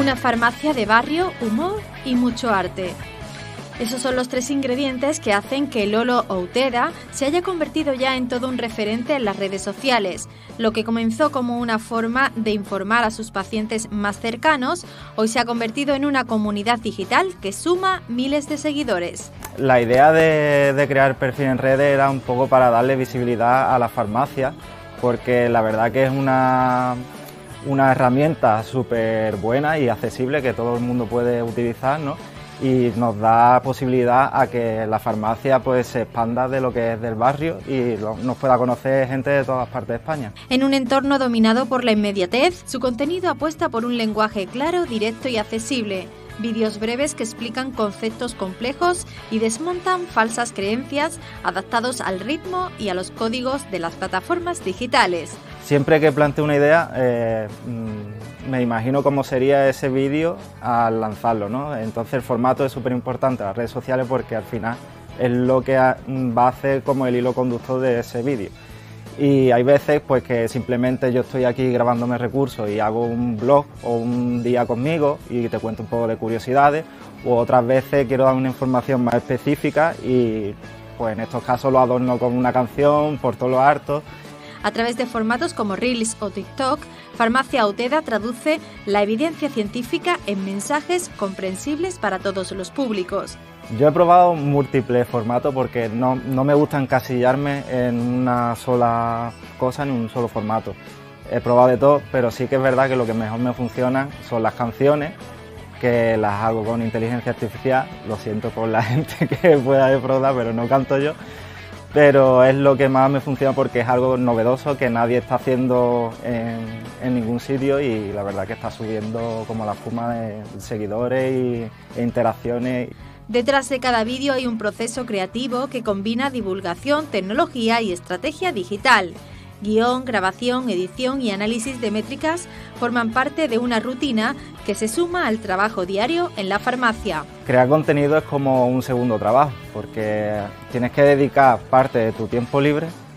Una farmacia de barrio, humor y mucho arte. Esos son los tres ingredientes que hacen que Lolo Outeda se haya convertido ya en todo un referente en las redes sociales. Lo que comenzó como una forma de informar a sus pacientes más cercanos, hoy se ha convertido en una comunidad digital que suma miles de seguidores. La idea de crear perfil en redes era un poco para darle visibilidad a la farmacia, porque la verdad que es una herramienta súper buena y accesible que todo el mundo puede utilizar, ¿no? Y nos da posibilidad a que la farmacia pues se expanda de lo que es del barrio y nos pueda conocer gente de todas partes de España. En un entorno dominado por la inmediatez, su contenido apuesta por un lenguaje claro, directo y accesible. Vídeos breves que explican conceptos complejos y desmontan falsas creencias adaptados al ritmo y a los códigos de las plataformas digitales. Siempre que planteo una idea, me imagino cómo sería ese vídeo al lanzarlo, ¿no? Entonces el formato es súper importante en las redes sociales porque al final es lo que va a hacer como el hilo conductor de ese vídeo. Y hay veces pues que simplemente yo estoy aquí grabándome recursos y hago un blog o un día conmigo y te cuento un poco de curiosidades, o otras veces quiero dar una información más específica y pues en estos casos lo adorno con una canción por todos los hartos. A través de formatos como Reels o TikTok, Farmacia Outeda traduce la evidencia científica en mensajes comprensibles para todos los públicos. Yo he probado múltiples formatos porque no me gusta encasillarme en una sola cosa, en un solo formato. He probado de todo, pero sí que es verdad que lo que mejor me funciona son las canciones, que las hago con inteligencia artificial. Lo siento por la gente que pueda de probar, pero no canto yo. Pero es lo que más me funciona porque es algo novedoso que nadie está haciendo en ningún sitio y la verdad que está subiendo como la espuma de seguidores e interacciones. Detrás de cada vídeo hay un proceso creativo que combina divulgación, tecnología y estrategia digital. Guión, grabación, edición y análisis de métricas forman parte de una rutina que se suma al trabajo diario en la farmacia. Crear contenido es como un segundo trabajo, porque tienes que dedicar parte de tu tiempo libre